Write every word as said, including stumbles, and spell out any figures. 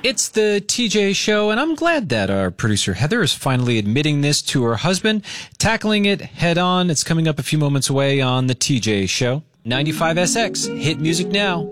It's the T J Show, and I'm glad that our producer Heather is finally admitting this to her husband, tackling it head on. It's coming up a few moments away on the T J Show. ninety-five S X, hit music now.